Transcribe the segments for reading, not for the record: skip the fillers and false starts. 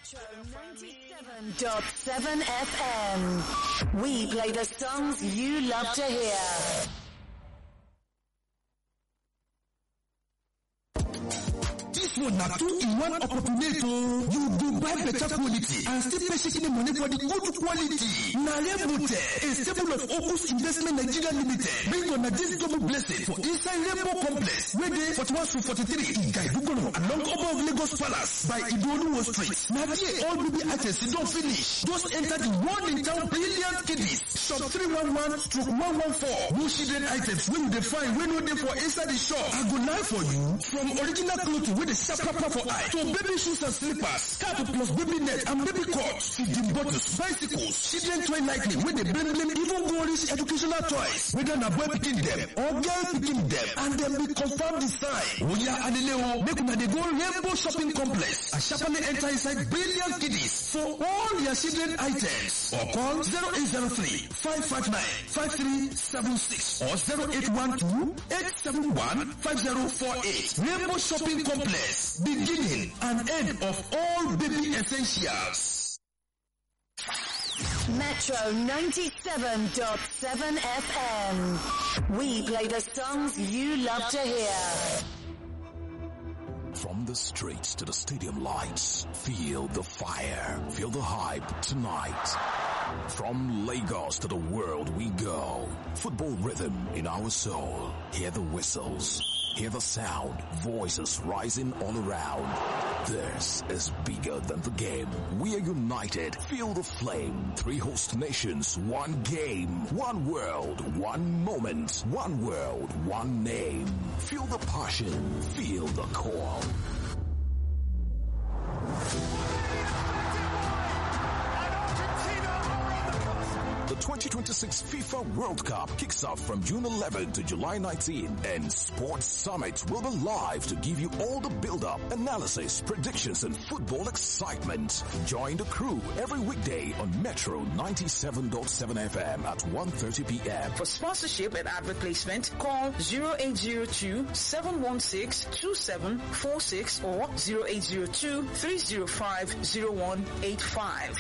Metro 97.7 FM. We play the songs you love to hear. This one na 2-in-1 opportunity. You do buy better quality and still pay shaking money for the good quality. Na Rainbow, a stable of Opus Investment Nigeria Limited, bring on a this double blessing for inside Rainbow Complex, where they 41 to 43 in Gaibugono along above Lagos Palace by Idooluwo Street. Now here all baby items you don't finish. Just enter the one in town brilliant kiddies. Shop 311/114. No children items when they find when they for inside the shop. I go live for you from original clothing with the sharp papa for eye to baby shoes and slippers, cap plus baby net and baby coats, feeding bottles, bicycles, children toy lightning with the blame even Gorish educational toys. Whether na boy picking them or girl picking them, and then we confirm the sign. Oya Adileo, make una dey go Rainbow Shopping Complex and sharply enter inside brilliant kiddies for all your children items. Or call 0803-559-5376 or 0812-871-5048. Rainbow Shopping Complex, beginning and end of all baby essentials. Metro 97.7 FM. We play the songs you love to hear. From the streets to the stadium lights, feel the fire, feel the hype tonight. From Lagos to the world we go. Football rhythm in our soul. Hear the whistles. Hear the sound, voices rising all around. This is bigger than the game. We are united. Feel the flame. 3 host nations, 1 game, 1 world, 1 moment, 1 world, 1 name. Feel the passion. Feel the call. The 2026 FIFA World Cup kicks off from June 11 to July 19, and Sports Summit will be live to give you all the build-up, analysis, predictions, and football excitement. Join the crew every weekday on Metro 97.7 FM at 1:30 p.m. For sponsorship and advert placement, call 0802-716-2746 or 0802-305-0185.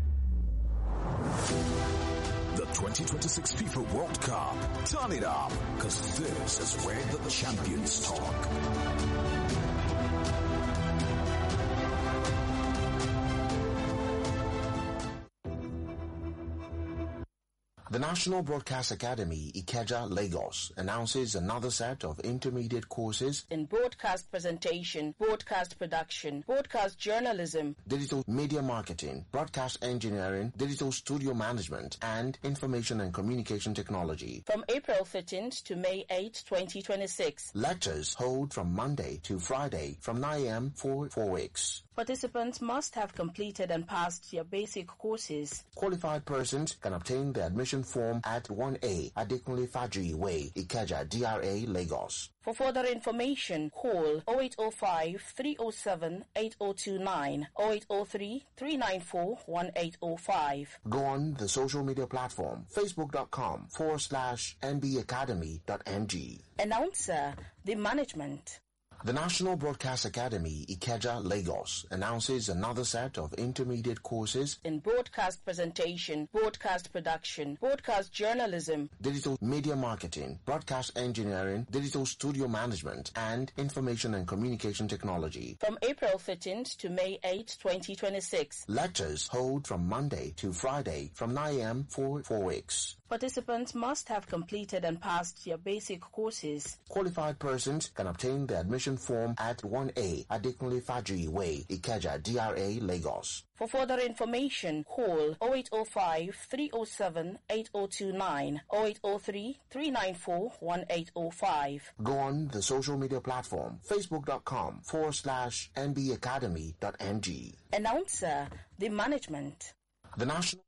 The 2026 FIFA World Cup. Turn it up, because this is where the champions talk. The National Broadcast Academy, Ikeja, Lagos, announces another set of intermediate courses in broadcast presentation, broadcast production, broadcast journalism, digital media marketing, broadcast engineering, digital studio management, and information and communication technology. From April 13th to May 8, 2026. Lectures hold from Monday to Friday from 9 a.m. for 4 weeks. Participants must have completed and passed their basic courses. Qualified persons can obtain the admission form at 1A Adekunle Fajuyi Way, Ikeja, DRA, Lagos. For further information, call 0805-307-8029, 0803-394-1805. Go on the social media platform, facebook.com/nbacademy.ng. Announcer, the management. The National Broadcast Academy, Ikeja, Lagos, announces another set of intermediate courses in broadcast presentation, broadcast production, broadcast journalism, digital media marketing, broadcast engineering, digital studio management, and information and communication technology. From April 13th to May 8, 2026. Lectures hold from Monday to Friday from 9 a.m. for 4 weeks. Participants must have completed and passed their basic courses. Qualified persons can obtain the admission form at 1A Adekunle Fajuyi Way, Ikeja, DRA, Lagos. For further information, call 0805-307-8029, 0803-394-1805. Go on the social media platform, facebook.com/nbacademy.ng. Announcer, the management. The National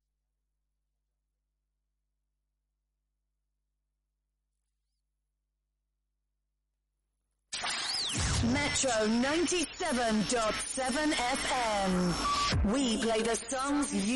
Metro 97.7 FM. We play the songs you